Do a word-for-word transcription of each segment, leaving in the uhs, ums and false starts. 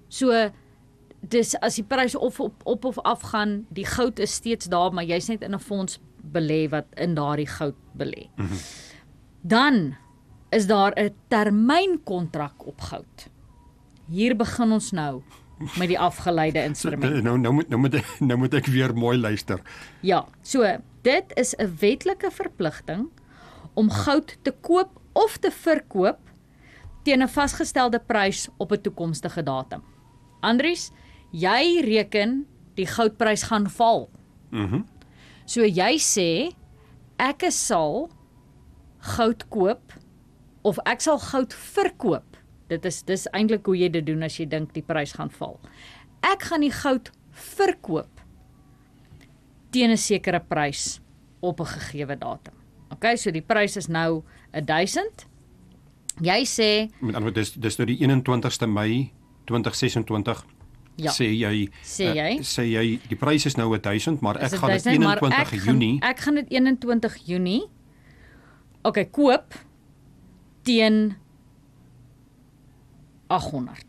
So, dis as die prys op, op, op of af gaan, die goud is steeds daar, maar jy's net in 'n fonds belê wat in daardie goud belê. Mm-hmm. Dan is daar 'n termynkontrak op goud. Hier begin ons nou met die afgeleide instrument. So, nou, nou, moet, nou, moet, nou moet ek weer mooi luister. Ja, so dit is 'n wetlike verpligting om goud te koop of te verkoop teen 'n vasgestelde prys op 'n toekomstige datum. Andries, jy reken die goudprys gaan val. Mhm. So jy sê ek sal goud koop of ek sal goud verkoop. Dit is dis eintlik hoe jy dit doen as jy dink die prys gaan val. Ek gaan die goud verkoop teen 'n sekere prys op 'n gegeewe datum. OK, so die prys is nou duisend. Jy sê met ander woorde dis dis nou die eenentwintigste Mei twintig sesentwintig. Ja. Sê jy sê jy uh, sê jy die prys is nou duisend, maar ek gaan dit duisend, maar eenentwintig ek Junie. Gaan, ek gaan dit eenentwintig Junie. OK, koop teen aghonderd.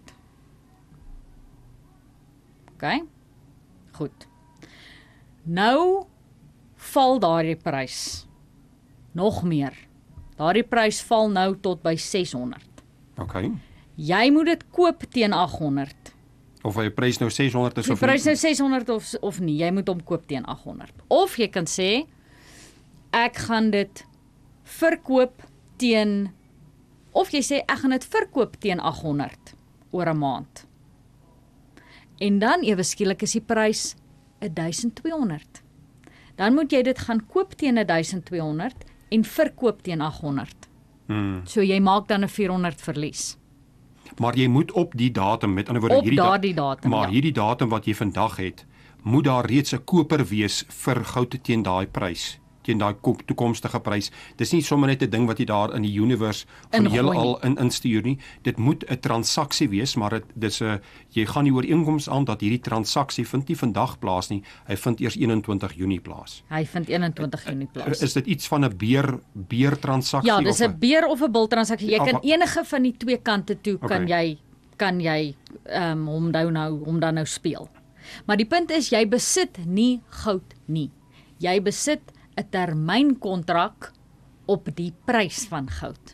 OK? Goed. Nou val daardie prys nog meer. Daardie prys val nou tot by seshonderd. OK. Jy moet dit koop teen aghonderd. Of hy prys nou seshonderd is Die of prys nou seshonderd of of nie, jy moet hom koop teen aghonderd. Of jy kan sê ek gaan dit verkoop teen of jy sê ek gaan dit verkoop teen aghonderd oor 'n maand. En dan ewe skielik is die prys duisend tweehonderd. Dan moet jy dit gaan koop teen duisend tweehonderd en verkoop teen aghonderd. Hmm. So jy maak dan 'n vierhonderd verlies. Maar jy moet op die datum, met ander woorde Op hierdie daardie datum, maar ja. hierdie datum wat jy vandag het, moet daar reeds 'n koper wees vir goud teen daai prys, teen daai toekomstige prys. Dis nie sommer net 'n ding wat jy daar in die universe van die heelal in instuur nie. Dit moet 'n transaksie wees, maar dit dis 'n jy gaan die ooreenkoms aan dat hierdie transaksie vind nie vandag plaas nie. Hy vind eers eenentwintig Junie plaas. Hy vind eenentwintig Junie plaas. Is dit iets van 'n beer beer transaksie? Ja, dis 'n beer of 'n bil transaksie. Jy kan enige van die twee kante toe Okay. kan jy kan jy ehm um, hom nou nou hom dan nou speel. Maar die punt is jy besit nie goud nie. Jy besit 'n termynkontrak op die prys van goud.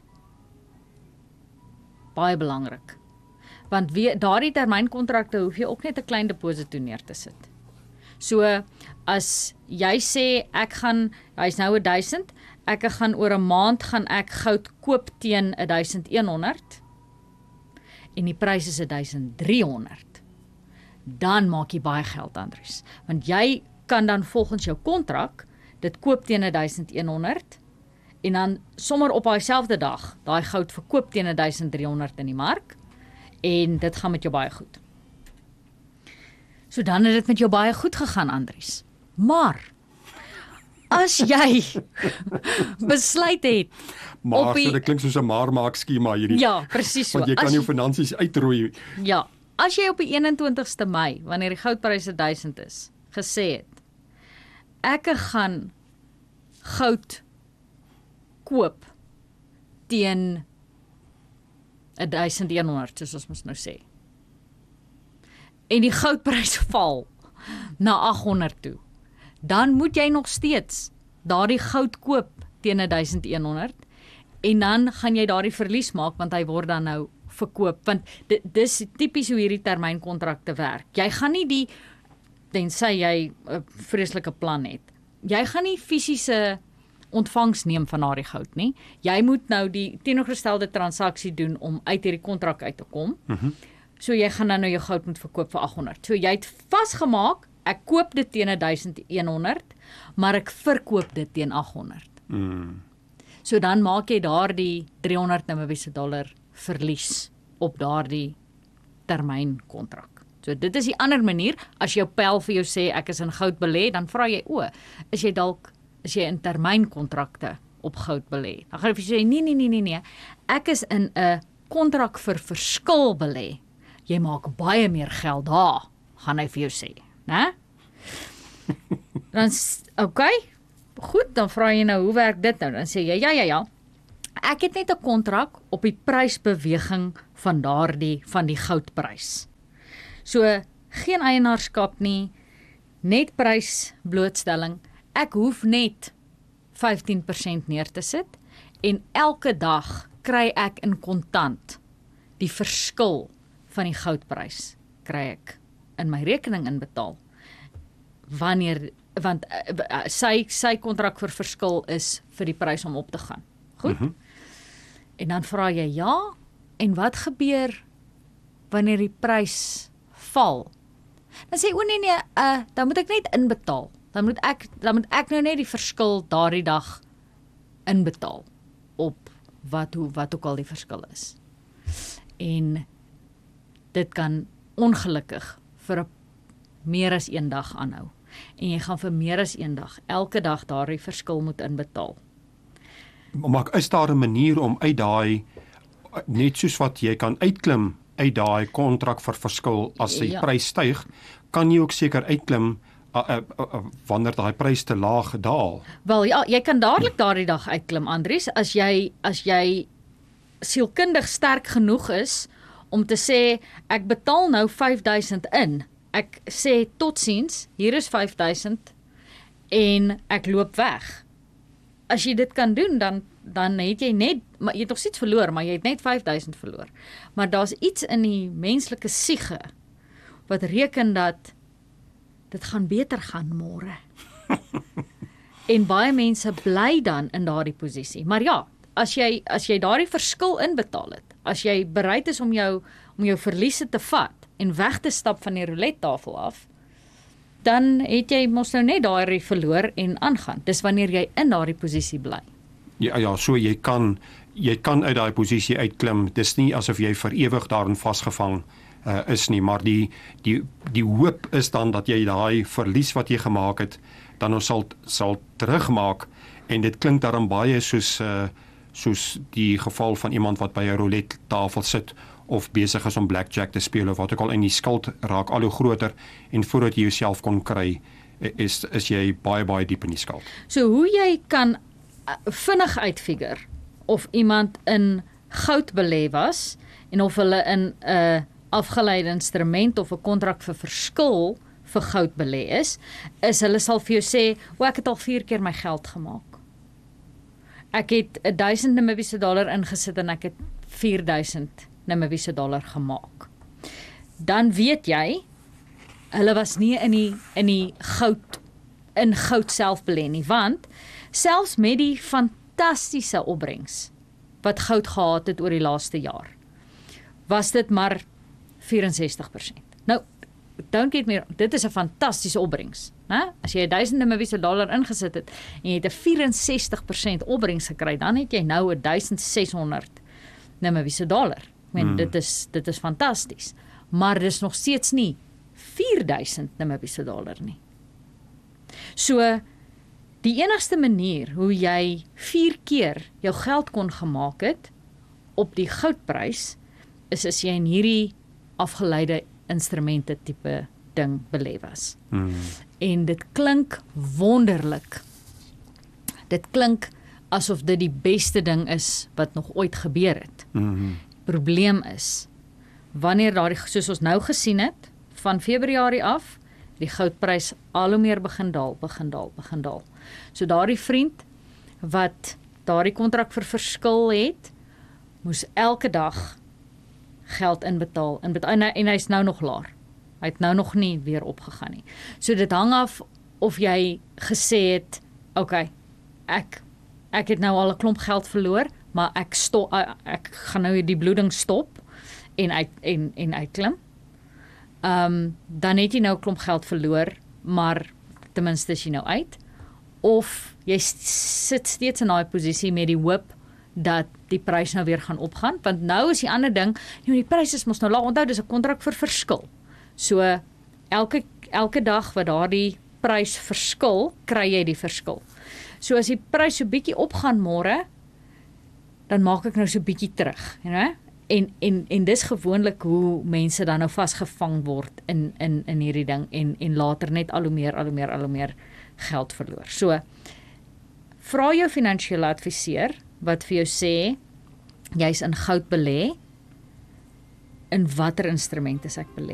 Baie belangrik. Want wie daardie termynkontrakte hoef jy ook net 'n klein deposito neer te sit. So as jy sê ek gaan hy's nou duisend, ek gaan oor 'n maand gaan ek goud koop teen duisend eenhonderd en die prys is duisend driehonderd. Dan maak jy baie geld, Andries. Want jy kan dan volgens jou kontrak dit koop teen duisend eenhonderd en dan sommer op daai selfde dag daai goud verkoop teen duisend driehonderd in die mark en dit gaan met jou baie goed. So dan het dit met jou baie goed gegaan, Andries. Maar as jy besluit het Maar die, so dit klink soos 'n maar maak skema hierdie. Ja, presies so. Want jy kan as, jou finansies uitroei. Ja, as jy op die eenentwintigste Mei, wanneer die goudpryse duisend is, gesê het, ek gaan goud koop teen duisend eenhonderd, soos ons mos nou sê. En die goudprys val na aghonderd toe. Dan moet jy nog steeds daardie goud koop teen duisend eenhonderd en dan gaan jy daardie verlies maak want hy word dan nou verkoop, want dit dis tipies hoe hierdie termynkontrakte werk. Jy gaan nie die tensy jy 'n vreeslike plan het. Jy gaan nie fisiese ontvangs neem van daardie goud nie. Jy moet nou die teenoorgestelde transaksie doen om uit hierdie kontrak uit te kom. Mhm. So jy gaan dan nou jou goud moet verkoop vir aghonderd. So jy het vasgemaak, ek koop dit teen duisend eenhonderd, maar ek verkoop dit teen aghonderd. Mm. So dan maak jy daardie driehonderd Namibiese dollar verlies op daardie termynkontrak. So dit is die ander manier, as jou pel vir jou sê ek is in goud belê, dan vra jy o, is jy dalk is jy in termynkontrakte op goud belê? Dan gaan jy sê nee nee nee nee nee, ek is in 'n kontrak vir verskil belê. Jy maak baie meer geld daar, gaan hy vir jou sê, né? Dan okay, goed, dan vra jy nou hoe werk dit nou? Dan sê jy ja ja ja. Ek het net 'n kontrak op die prysbeweging van daardie van die goudprys. So geen eienaarskap nie, net prysblootstelling. Ek hoef net vyftien persent neer te sit en elke dag kry ek in kontant die verskil van die goudprys kry ek in my rekening inbetaal. Wanneer want uh, sy sy kontrak vir verskil is vir die prys om op te gaan. Goed? Mm-hmm. En dan vra jy ja, en wat gebeur wanneer die prys val? Dan sê o nee nee, uh, dan moet ek net inbetaal. Dan moet ek dan moet ek nou net die verskil daardie dag inbetaal op wat hoe wat ook al die verskil is. En dit kan ongelukkig vir 'n meer as een dag aanhou. En jy gaan vir meer as een dag elke dag daardie verskil moet inbetaal. Maar is daar 'n manier om uit daai net soos wat jy kan uitklim uit daai kontrak vir verskil as die ja. prys styg, kan jy ook seker uitklim uh, uh, uh, wanneer daai prys te laag daal? Wel ja, jy kan dadelik daardie dag uitklim, Andries, as jy as jy sielkundig sterk genoeg is om te sê ek betaal nou vyf duisend in. Ek sê totsiens, hier is vyf duisend en ek loop weg. As jy dit kan doen, dan dan het jy net, maar jy het nog steeds verloor, maar jy het net vyf duisend verloor. Maar daar's iets in die menslike siege wat reken dat dit gaan beter gaan môre. En baie mense bly dan in daardie posisie. Maar ja, as jy as jy daardie verskil inbetaal het, as jy bereid is om jou om jou verliese te vat en weg te stap van die roulette tafel af, dan het jy mos nou net daardie verloor en aangaan. Dis wanneer jy in daardie posisie bly. Ja ja, so jy kan jy kan uit daai posisie uitklim. Dis nie asof jy vir ewig daarin vasgevang uh, is nie, maar die die die hoop is dan dat jy daai verlies wat jy gemaak het, dan ons sal sal terugmaak, en dit klink daarom baie soos uh, soos die geval van iemand wat by 'n roulette tafel sit of besig is om blackjack te speel of wat ook al, en die skuld raak al hoe groter, en voordat jy jouself kon kry, is is jy baie baie diep in die skuld. So hoe jy kan vinnig uitfigure of iemand in goud belê was en of hulle in 'n uh, afgeleide instrument of 'n kontrak vir verskil vir goud belê is, is hulle sal vir jou sê, o ek het al vier keer my geld gemaak. Ek het duisend Namibiese dollar ingesit en ek het vier duisend Namibiese dollar gemaak. Dan weet jy, hulle was nie in die in die goud in goud self belê nie, want selfs met die fantastiese opbrengs wat goud gehad het oor die laaste jaar, was dit maar vyf-en-sestig persent. Nou, don't get me, dit is 'n fantastiese opbrengs, né? As jy duisend Namibiese dollar ingesit het en jy het 'n vyf-en-sestig persent opbrengs gekry, dan het jy nou duisend ses honderd Namibiese dollar. Ek meen, hmm. dit is dit is fantasties. Maar dis nog steeds nie vier duisend Namibiese dollar nie. So die enigste manier hoe jy vier keer jou geld kon gemaak het op die goudprys is as jy in hierdie afgeleide instrumente tipe ding belê was. Hmm. En dit klink wonderlik. Dit klink asof dit die beste ding is wat nog ooit gebeur het. Hmm. Probleem is, wanneer daardie, soos ons nou gesien het, van Februarie af, die goudprys al hoe meer begin daal, begin daal, begin daal. So daardie vriend wat daardie kontrak vir verskil het, moes elke dag geld inbetaal, inbetaal en, en hy is nou nog laer. Hy het nou nog nie weer opgegaan nie. So dit hang af of jy gesê het, okay, ek ek het nou al 'n klomp geld verloor, maar ek stop, ek gaan nou die bloeding stop en uit en en uitklim. Ehm um, dan het jy nou 'n klomp geld verloor, maar ten minste is jy nou uit. Of jy sit steeds in daai posisie met die hoop dat die prys nou weer gaan opgaan, want nou is die ander ding, nou die prys is mos nou laag, onthou dis 'n kontrak vir verskil. So elke elke dag wat daardie prys verskil, kry jy die verskil. So as die prys so bietjie opgaan môre, dan maak ek nou so bietjie terug, you know? En en en dis gewoonlik hoe mense dan nou vasgevang word in in in hierdie ding en en later net al hoe meer al hoe meer al hoe meer geld verloor. So vra jou finansiële adviseur wat vir jou sê jy's in goud belê, in watter instrumente is ek belê?